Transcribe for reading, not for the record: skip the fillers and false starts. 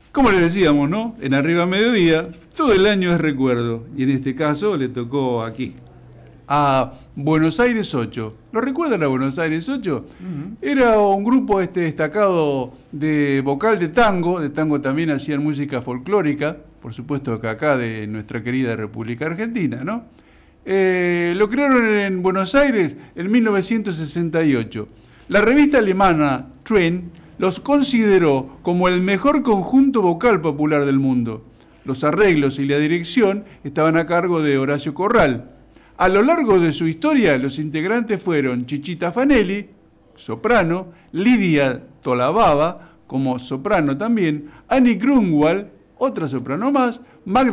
Como le decíamos, ¿no? En Arriba Mediodía, todo el año es recuerdo. Y en este caso le tocó aquí, a Buenos Aires 8. ¿Lo recuerdan a Buenos Aires 8? Era un grupo destacado de vocal de tango también hacían música folclórica, por supuesto que acá de nuestra querida República Argentina, ¿no? Lo crearon en Buenos Aires en 1968. La revista alemana Trend los consideró como el mejor conjunto vocal popular del mundo. Los arreglos y la dirección estaban a cargo de Horacio Corral. A lo largo de su historia, los integrantes fueron Chichita Fanelli, soprano, Lidia Tolababa, como soprano también, Annie Grunwald, otra soprano más, Magda